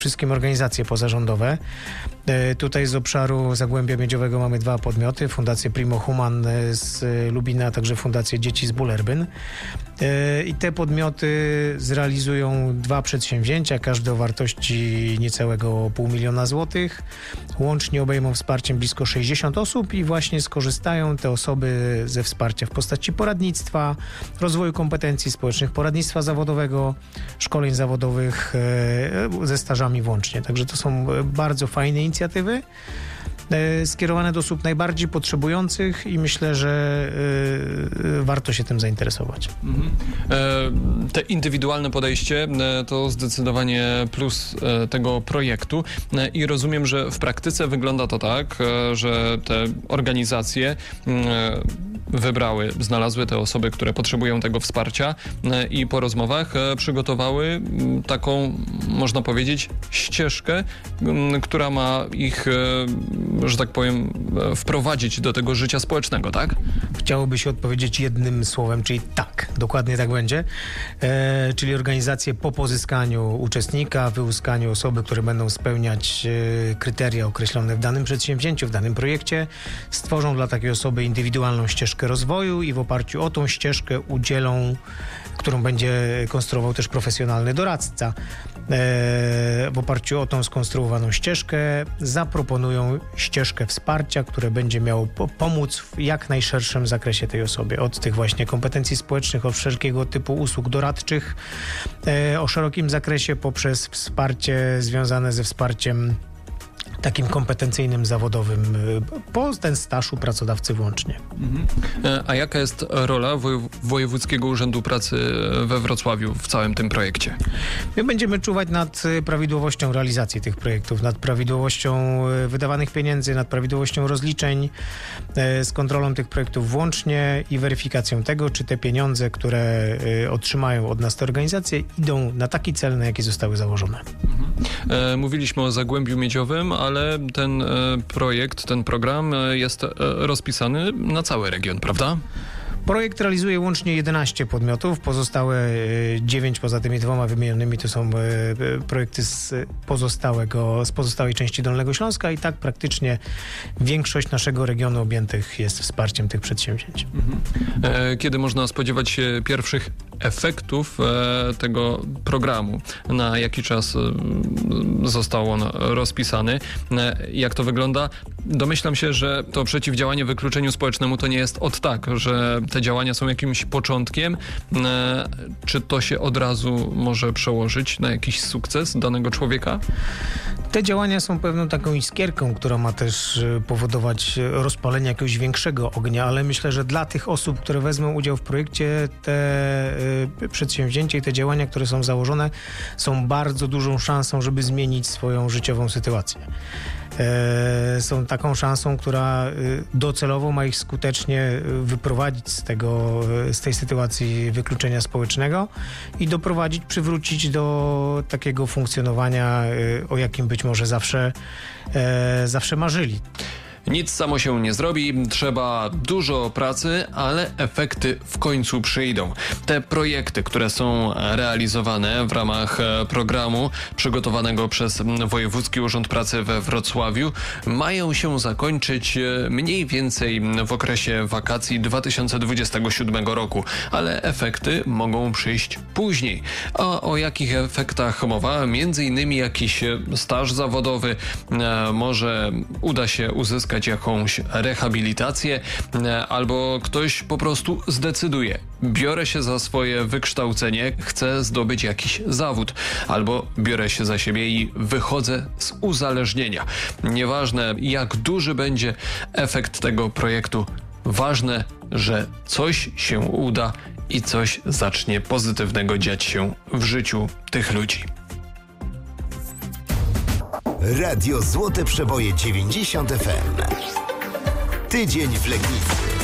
wszystkim organizacje pozarządowe. Tutaj z obszaru Zagłębia Miedziowego mamy 2 podmioty. Fundację Primo Human z Lubina, a także Fundację Dzieci z Bullerbyn. I te podmioty zrealizują 2 przedsięwzięcia, każde o wartości niecałego 500 000 złotych. Łącznie obejmą wsparciem blisko 60 osób i właśnie skorzystają te osoby ze wsparcia w postaci poradnictwa, rozwoju kompetencji społecznych, poradnictwa zawodowego, szkoleń zawodowych ze stażami włącznie. Także to są bardzo fajne inicjatywy skierowane do osób najbardziej potrzebujących i myślę, że warto się tym zainteresować. Te indywidualne podejście to zdecydowanie plus tego projektu i rozumiem, że w praktyce wygląda to tak, że te organizacje znalazły te osoby, które potrzebują tego wsparcia i po rozmowach przygotowały taką, można powiedzieć, ścieżkę, która ma ich, że tak powiem, wprowadzić do tego życia społecznego, tak? Chciałoby się odpowiedzieć jednym słowem, czyli tak, dokładnie tak będzie. Czyli organizacje po pozyskaniu uczestnika, wyłuskaniu osoby, które będą spełniać kryteria określone w danym przedsięwzięciu, w danym projekcie, stworzą dla takiej osoby indywidualną ścieżkę rozwoju i w oparciu o tą ścieżkę udzielą, którą będzie konstruował też profesjonalny doradca. W oparciu o tą skonstruowaną ścieżkę zaproponują ścieżkę wsparcia, które będzie miało pomóc w jak najszerszym zakresie tej osobie. Od tych właśnie kompetencji społecznych, od wszelkiego typu usług doradczych o szerokim zakresie poprzez wsparcie związane ze wsparciem takim kompetencyjnym, zawodowym, po ten staż u pracodawcy włącznie. A jaka jest rola Wojewódzkiego Urzędu Pracy we Wrocławiu w całym tym projekcie? My będziemy czuwać nad prawidłowością realizacji tych projektów, nad prawidłowością wydawanych pieniędzy, nad prawidłowością rozliczeń, z kontrolą tych projektów włącznie i weryfikacją tego, czy te pieniądze, które otrzymają od nas te organizacje, idą na taki cel, na jaki zostały założone. Mówiliśmy o Zagłębiu Miedziowym, ale ten projekt, ten program jest rozpisany na cały region, prawda? Projekt realizuje łącznie 11 podmiotów, pozostałe 9 poza tymi 2 wymienionymi to są projekty z pozostałej części Dolnego Śląska i tak praktycznie większość naszego regionu objętych jest wsparciem tych przedsięwzięć. Kiedy można spodziewać się pierwszych efektów tego programu? Na jaki czas został on rozpisany? Jak to wygląda? Domyślam się, że to przeciwdziałanie wykluczeniu społecznemu to nie jest od tak, że te działania są jakimś początkiem. Czy to się od razu może przełożyć na jakiś sukces danego człowieka? Te działania są pewną taką iskierką, która ma też powodować rozpalenie jakiegoś większego ognia, ale myślę, że dla tych osób, które wezmą udział w projekcie, te przedsięwzięcia i te działania, które są założone, są bardzo dużą szansą, żeby zmienić swoją życiową sytuację. Są taką szansą, która docelowo ma ich skutecznie wyprowadzić z tej sytuacji wykluczenia społecznego i przywrócić do takiego funkcjonowania, o jakim być może zawsze marzyli. Nic samo się nie zrobi, trzeba dużo pracy, ale efekty w końcu przyjdą. Te projekty, które są realizowane w ramach programu przygotowanego przez Wojewódzki Urząd Pracy we Wrocławiu, mają się zakończyć mniej więcej w okresie wakacji 2027 roku, ale efekty mogą przyjść później. A o jakich efektach mowa? Między innymi jakiś staż zawodowy, może uda się uzyskać jakąś rehabilitację, albo ktoś po prostu zdecyduje: biorę się za swoje wykształcenie, chcę zdobyć jakiś zawód, albo biorę się za siebie i wychodzę z uzależnienia. Nieważne, jak duży będzie efekt tego projektu, ważne, że coś się uda i coś zacznie pozytywnego dziać się w życiu tych ludzi. Radio Złote Przeboje 90 FM. Tydzień w Legnicy.